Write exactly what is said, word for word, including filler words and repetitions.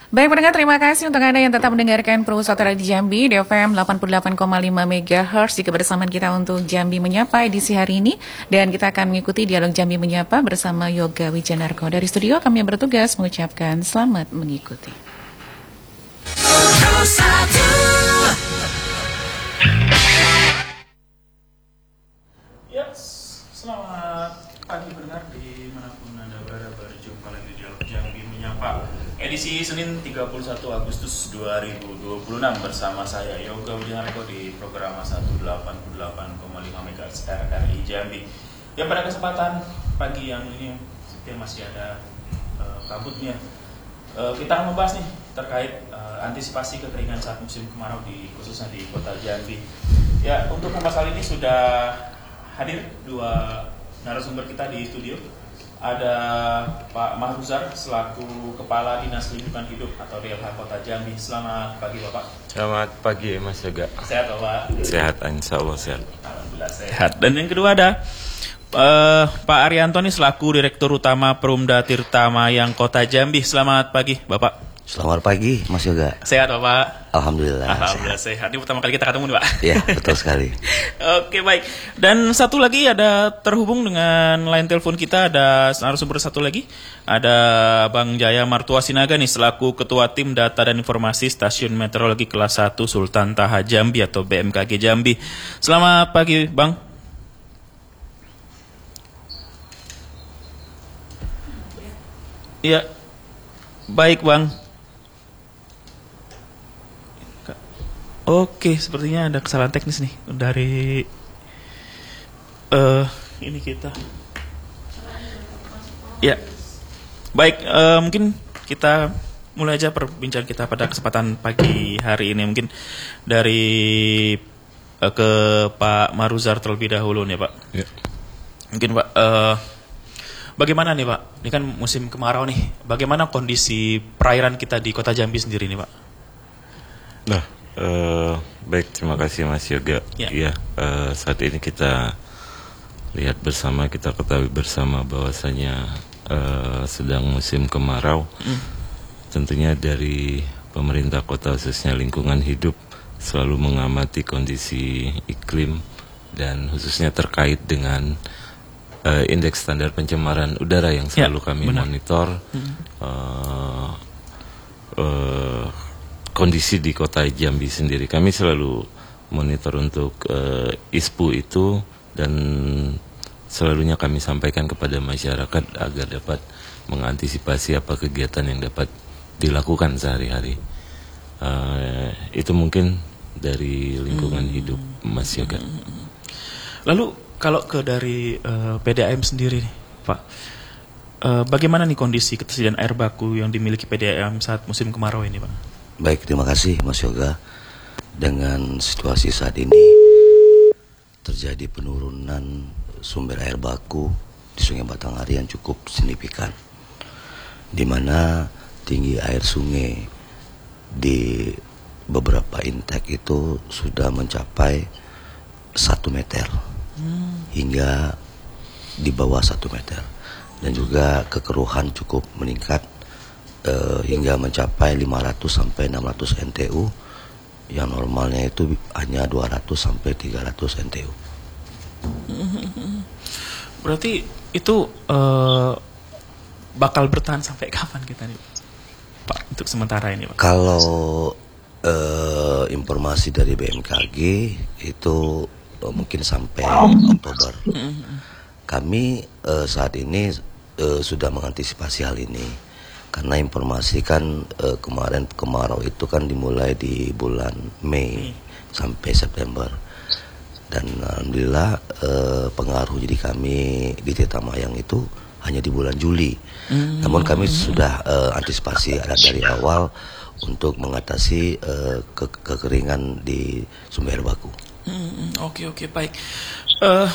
Baik pendengar, terima kasih untuk Anda yang tetap mendengarkan Pro Suara di Jambi di F M delapan puluh delapan koma lima megahertz di kebersamaan kita untuk Jambi Menyapa edisi hari ini. Dan kita akan mengikuti dialog Jambi Menyapa bersama Yoga Wijanarko. Dari studio kami yang bertugas mengucapkan selamat mengikuti. Yes, selamat pagi pendengar dimanapun Anda berada, berjumpa lagi di dialog Jambi Menyapa edisi Senin tiga puluh satu Agustus dua ribu dua puluh enam bersama saya Yoga Wijanarko di program seratus delapan puluh delapan koma lima megahertz R R I Jambi. Ya, pada kesempatan pagi yang ini seperti masih ada uh, kabutnya, uh, kita akan membahas nih terkait uh, antisipasi kekeringan saat musim kemarau di khususnya di Kota Jambi. Ya, untuk membahas hal ini sudah hadir dua narasumber kita di studio. Ada Pak Mahruzar selaku Kepala Dinas Lingkungan Hidup atau D L H Kota Jambi. Selamat pagi Bapak. Selamat pagi Mas Yoga. Sehat Bapak? Sehat, insya Allah sehat. Alhamdulillah sehat. Dan yang kedua ada uh, Pak Arianto nih selaku Direktur Utama Perumda Tirta Mayang Kota Jambi. Selamat pagi Bapak. Selamat pagi Mas Yoga. Sehat Bapak? Alhamdulillah. Alhamdulillah sehat. sehat. Ini pertama kali kita ketemu nih Pak. Iya, betul sekali. Oke, baik. Dan satu lagi ada terhubung dengan line telepon kita, ada narasumber satu lagi. Ada Bang Jaya Martua Sinaga nih selaku Ketua Tim Data dan Informasi Stasiun Meteorologi Kelas satu Sultan Taha Jambi atau B M K G Jambi. Selamat pagi Bang. Iya. Baik Bang. Oke, sepertinya ada kesalahan teknis nih dari uh, ini kita. Ya, baik. Uh, mungkin kita mulai aja perbincangan kita pada kesempatan pagi hari ini. Mungkin dari uh, ke Pak Mahruzar terlebih dahulu nih Pak. Ya. Mungkin Pak, uh, bagaimana nih Pak? Ini kan musim kemarau nih. Bagaimana kondisi perairan kita di Kota Jambi sendiri nih Pak? Nah. Uh, baik, terima kasih Mas Yoga. Ya. Iya, uh, saat ini kita lihat bersama, kita ketahui bersama bahwasanya uh, sedang musim kemarau. Mm. Tentunya dari pemerintah kota khususnya lingkungan hidup selalu mengamati kondisi iklim dan khususnya terkait dengan uh, indeks standar pencemaran udara yang selalu ya, kami benar. monitor. Mm. Uh, uh, Kondisi di Kota Jambi sendiri, kami selalu monitor untuk uh, I S P U itu dan selalunya kami sampaikan kepada masyarakat agar dapat mengantisipasi apa kegiatan yang dapat dilakukan sehari-hari. Uh, itu mungkin dari lingkungan hmm. hidup Mas Yoga. Lalu kalau ke dari uh, P D A M sendiri nih, Pak, uh, bagaimana nih kondisi ketersediaan air baku yang dimiliki P D A M saat musim kemarau ini Pak? Baik, terima kasih Mas Yoga. Dengan situasi saat ini terjadi penurunan sumber air baku di Sungai Batanghari yang cukup signifikan, di mana tinggi air sungai di beberapa intek itu sudah mencapai satu meter hmm. hingga di bawah satu meter, dan juga kekeruhan cukup meningkat Uh, hingga mencapai lima ratus sampai enam ratus N T U, yang normalnya itu hanya dua ratus sampai tiga ratus N T U. Berarti itu uh, bakal bertahan sampai kapan kita nih Pak untuk sementara ini Pak? Kalau uh, informasi dari B M K G itu uh, mungkin sampai Oktober. Kami uh, saat ini uh, sudah mengantisipasi hal ini. Karena informasi kan eh, kemarin kemarau itu kan dimulai di bulan Mei hmm. sampai September, dan alhamdulillah eh, pengaruh jadi kami di Tirta Mayang itu hanya di bulan Juli. Hmm. Namun kami sudah eh, antisipasi dari awal untuk mengatasi eh, ke kekeringan di sumber air baku. Hmm, oke oke baik. Uh,